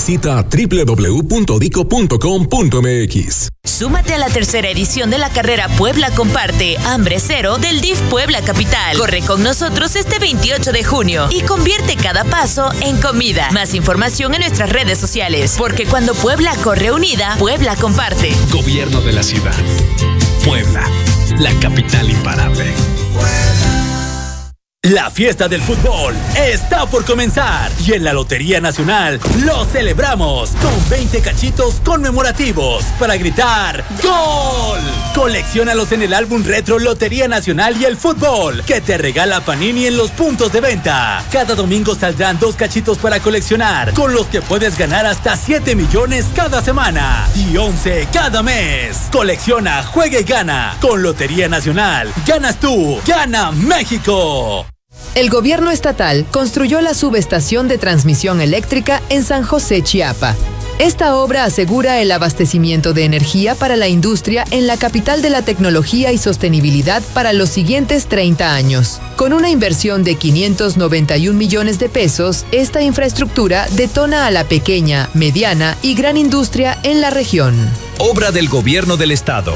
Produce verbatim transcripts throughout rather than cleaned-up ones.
Visita doble u doble u doble u punto dico punto com punto m x. Súmate a la tercera edición de la carrera Puebla Comparte, Hambre Cero del D I F Puebla Capital. Corre con nosotros este veintiocho de junio y convierte cada paso en comida. Más información en nuestras redes sociales, porque cuando Puebla corre unida, Puebla comparte. Gobierno de la ciudad. Puebla, la capital imparable. La fiesta del fútbol está por comenzar y en la Lotería Nacional lo celebramos con veinte cachitos conmemorativos para gritar ¡Gol! Colecciónalos en el álbum retro Lotería Nacional y el Fútbol que te regala Panini en los puntos de venta. Cada domingo saldrán dos cachitos para coleccionar, con los que puedes ganar hasta siete millones cada semana y once cada mes. Colecciona, juega y gana. Con Lotería Nacional, ganas tú, gana México. El gobierno estatal construyó la subestación de transmisión eléctrica en San José, Chiapa. Esta obra asegura el abastecimiento de energía para la industria en la capital de la tecnología y sostenibilidad para los siguientes treinta años. Con una inversión de quinientos noventa y un millones de pesos, esta infraestructura detona a la pequeña, mediana y gran industria en la región. Obra del Gobierno del Estado.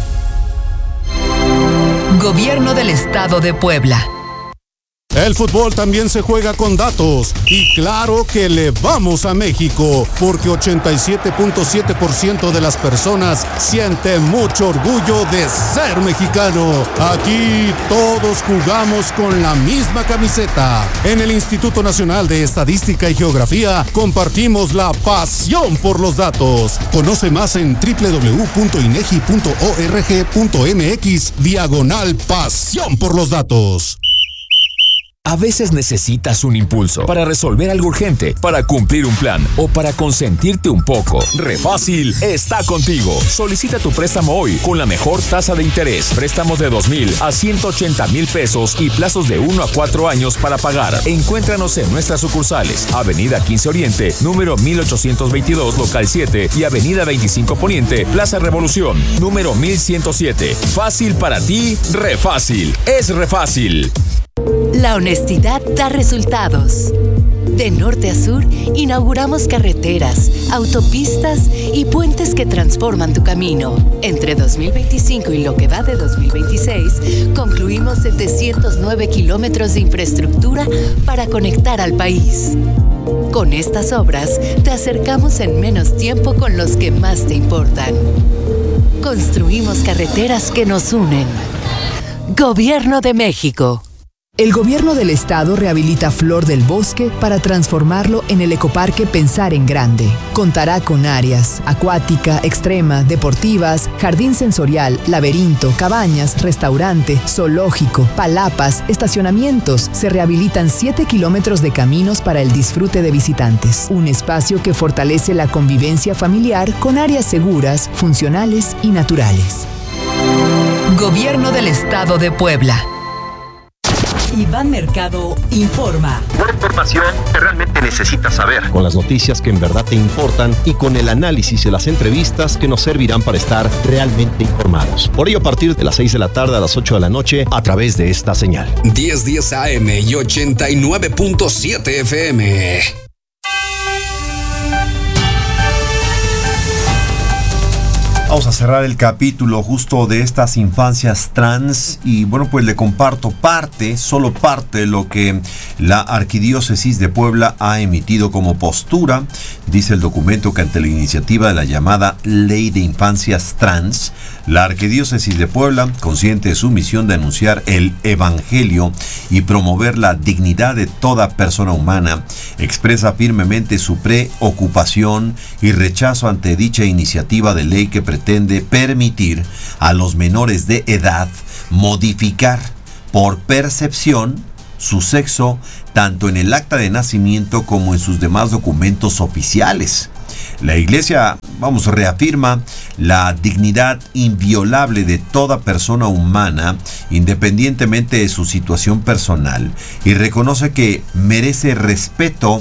Gobierno del Estado de Puebla. El fútbol también se juega con datos y claro que le vamos a México porque ochenta y siete punto siete por ciento de las personas sienten mucho orgullo de ser mexicano. Aquí todos jugamos con la misma camiseta. En el Instituto Nacional de Estadística y Geografía compartimos la pasión por los datos. Conoce más en doble u doble u doble u punto inegi punto org punto m x diagonal pasión por los datos. A veces necesitas un impulso para resolver algo urgente, para cumplir un plan o para consentirte un poco. Refácil está contigo. Solicita tu préstamo hoy con la mejor tasa de interés. Préstamos de dos mil a ciento ochenta mil pesos y plazos de uno a cuatro años para pagar. Encuéntranos en nuestras sucursales. Avenida quince Oriente, número mil ochocientos veintidós, local siete y Avenida veinticinco Poniente, Plaza Revolución, número mil ciento siete. Fácil para ti, Refácil. Es Refácil. La honestidad da resultados. De norte a sur, inauguramos carreteras, autopistas y puentes que transforman tu camino. Entre dos mil veinticinco y lo que va de dos mil veintiséis, concluimos setecientos nueve kilómetros de infraestructura para conectar al país. Con estas obras, te acercamos en menos tiempo con los que más te importan. Construimos carreteras que nos unen. Gobierno de México. El gobierno del estado rehabilita Flor del Bosque para transformarlo en el ecoparque Pensar en Grande. Contará con áreas acuática, extrema, deportivas, jardín sensorial, laberinto, cabañas, restaurante, zoológico, palapas, estacionamientos. Se rehabilitan siete kilómetros de caminos para el disfrute de visitantes. Un espacio que fortalece la convivencia familiar con áreas seguras, funcionales y naturales. Gobierno del Estado de Puebla. Iván Mercado informa. Una información que realmente necesitas saber. Con las noticias que en verdad te importan y con el análisis y las entrevistas que nos servirán para estar realmente informados. Por ello, a partir de las seis de la tarde a las ocho de la noche, a través de esta señal. diez diez A M y ochenta y nueve punto siete F M. Vamos a cerrar el capítulo justo de estas infancias trans y bueno, pues le comparto parte, solo parte de lo que la Arquidiócesis de Puebla ha emitido como postura. Dice el documento que ante la iniciativa de la llamada Ley de Infancias Trans, la Arquidiócesis de Puebla, consciente de su misión de anunciar el Evangelio y promover la dignidad de toda persona humana, expresa firmemente su preocupación y rechazo ante dicha iniciativa de ley que pretende pretende permitir a los menores de edad modificar por percepción su sexo tanto en el acta de nacimiento como en sus demás documentos oficiales. La Iglesia, vamos, reafirma la dignidad inviolable de toda persona humana, independientemente de su situación personal, y reconoce que merece respeto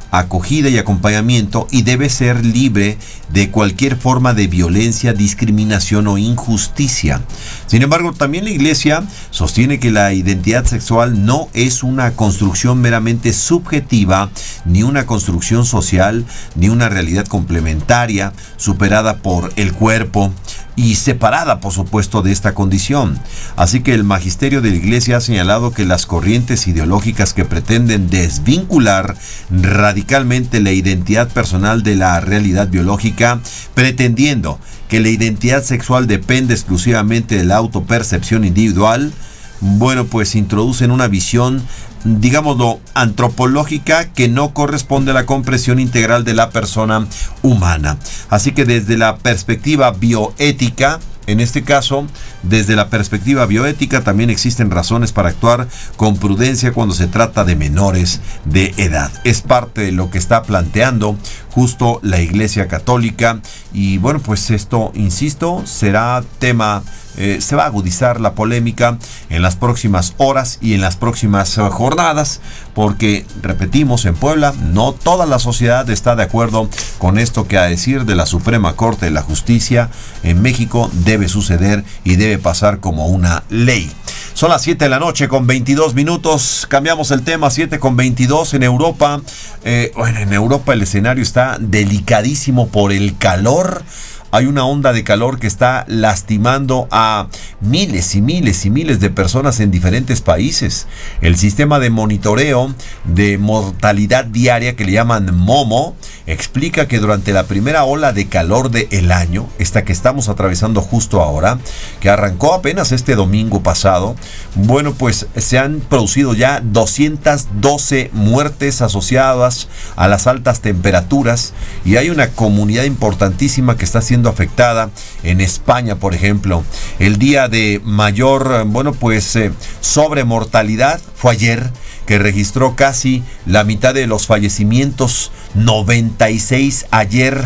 acogida y acompañamiento y debe ser libre de cualquier forma de violencia, discriminación o injusticia. Sin embargo, también la Iglesia sostiene que la identidad sexual no es una construcción meramente subjetiva, ni una construcción social, ni una realidad complementaria superada por el cuerpo y separada, por supuesto, de esta condición. Así que el magisterio de la Iglesia ha señalado que las corrientes ideológicas que pretenden desvincular radicalmente la identidad personal de la realidad biológica, pretendiendo que la identidad sexual depende exclusivamente de la autopercepción individual, bueno, pues introducen una visión, digámoslo, antropológica que no corresponde a la comprensión integral de la persona humana. Así que desde la perspectiva bioética, en este caso, desde la perspectiva bioética también existen razones para actuar con prudencia cuando se trata de menores de edad. Es parte de lo que está planteando justo la Iglesia Católica y bueno, pues esto, insisto, será tema, eh, se va a agudizar la polémica en las próximas horas y en las próximas uh, jornadas, porque, repetimos, en Puebla no toda la sociedad está de acuerdo con esto que a decir de la Suprema Corte de la Justicia en México debe suceder y debe pasar como una ley. Son las siete de la noche con veintidós minutos, cambiamos el tema, siete con veintidós en Europa. Eh, bueno, en Europa el escenario está delicadísimo por el calor. Hay una onda de calor que está lastimando a miles y miles y miles de personas en diferentes países. El sistema de monitoreo de mortalidad diaria que le llaman MOMO explica que durante la primera ola de calor del año, esta que estamos atravesando justo ahora, que arrancó apenas este domingo pasado, bueno, pues se han producido ya doscientas doce muertes asociadas a las altas temperaturas y hay una comunidad importantísima que está siendo afectada en España, por ejemplo. El día de mayor, bueno, pues eh, sobremortalidad fue ayer, que registró casi la mitad de los fallecimientos, noventa y seis ayer.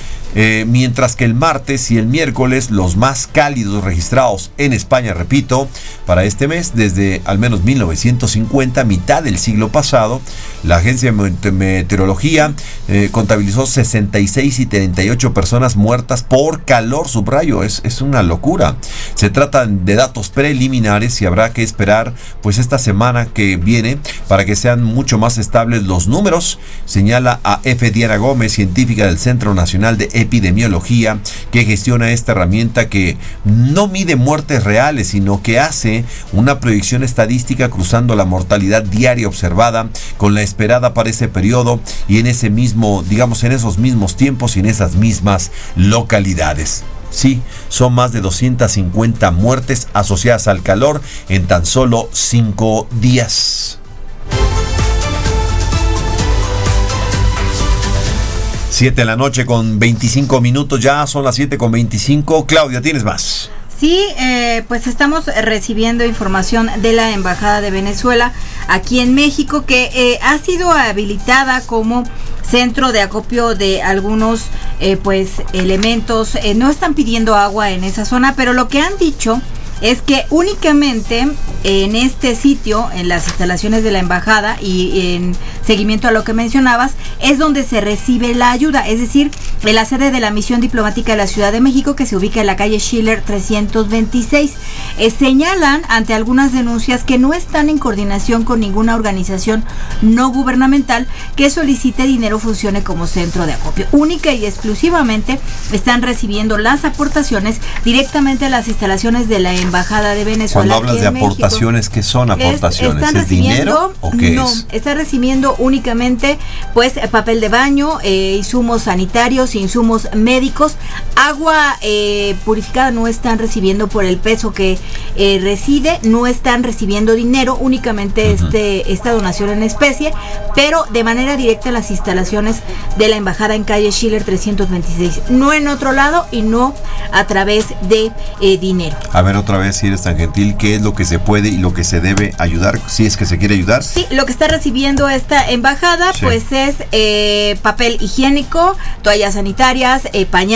Eh, mientras que el martes y el miércoles los más cálidos registrados en España, repito, para este mes, desde al menos mil novecientos cincuenta, mitad del siglo pasado, la Agencia de Meteorología eh, contabilizó sesenta y seis y treinta y ocho personas muertas por calor, subrayo, es, es una locura. Se tratan de datos preliminares y habrá que esperar pues esta semana que viene para que sean mucho más estables los números, señala a F. Diana Gómez, científica del Centro Nacional de Epidemiología, que gestiona esta herramienta que no mide muertes reales, sino que hace una proyección estadística cruzando la mortalidad diaria observada con la esperada para ese periodo y en ese mismo, digamos, en esos mismos tiempos y en esas mismas localidades. Sí, son más de doscientas cincuenta muertes asociadas al calor en tan solo cinco días. siete de la noche con veinticinco minutos, ya son las siete con veinticinco. Claudia, ¿tienes más? Sí, eh, pues estamos recibiendo información de la Embajada de Venezuela aquí en México, que eh, ha sido habilitada como centro de acopio de algunos eh, pues elementos. Eh, no están pidiendo agua en esa zona, pero lo que han dicho es que únicamente en este sitio, en las instalaciones de la embajada y en seguimiento a lo que mencionabas, es donde se recibe la ayuda, es decir, en la sede de la misión diplomática de la Ciudad de México, que se ubica en la calle Schiller trescientos veintiséis. Eh, señalan ante algunas denuncias que no están en coordinación con ninguna organización no gubernamental que solicite dinero o funcione como centro de acopio. Única y exclusivamente están recibiendo las aportaciones directamente a las instalaciones de la Embajada de Venezuela. Cuando hablas de aportaciones, ¿qué son aportaciones? Es, ¿Es dinero o qué no, es? Está recibiendo únicamente pues papel de baño, eh, insumos sanitarios, insumos médicos, agua eh, purificada no están recibiendo por el peso que eh, reside, no están recibiendo dinero, únicamente uh-huh. este esta donación en especie, pero de manera directa en las instalaciones de la embajada en calle Schiller trescientos veintiséis, no en otro lado y no a través de eh, dinero. A ver, otra vez, si eres tan gentil, ¿qué es lo que se puede y lo que se debe ayudar, si es que se quiere ayudar? Sí, lo que está recibiendo esta embajada, sí. pues es eh, papel higiénico, toallas sanitarias, eh, pañales,